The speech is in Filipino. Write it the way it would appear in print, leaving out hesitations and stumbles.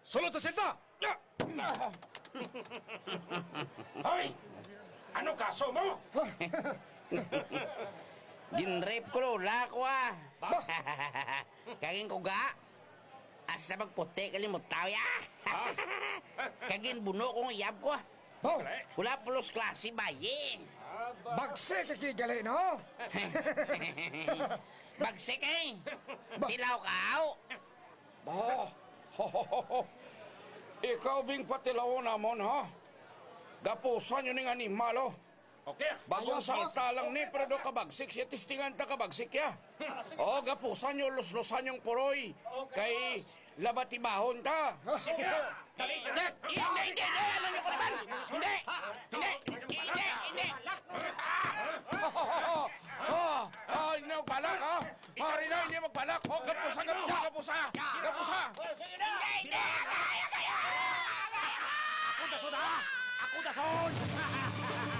Sulod sa silda! Hoy! Ano kaso mo? Ginrape ko lola ko ah. Kagin ko ga. Asa magputi kalimutaw ya. Kagin buno kong iyab ko. Bo, Wala pulos klase bayi. bagse kakigali, no? Bagsik eh. Tilaw kao. Bah! Ikaw bing patilaw namon, ha? Gapusan yun ng animalo. Okay. Bagong salta lang ni, pero do kabagsik siya, tistingan ta kabagsik ya. O, gapusan nyo, luslusan yung puroy. Kay labatibahon ta. Sige. Hindi. Alam niyo ko naman. Hindi. Hindi magbalak, ha? Hari na, hindi magbalak. O, gapusa. Hindi. Kaya. Ako dason, ha? Ako dason!